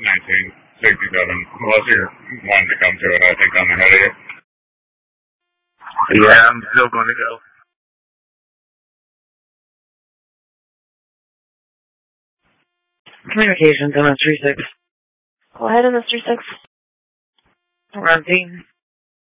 1967. Unless you're wanting to come to it, I think I'm ahead of you. Yeah, I'm still going to go. Communications, MS36. Go ahead, MS36. We're on scene.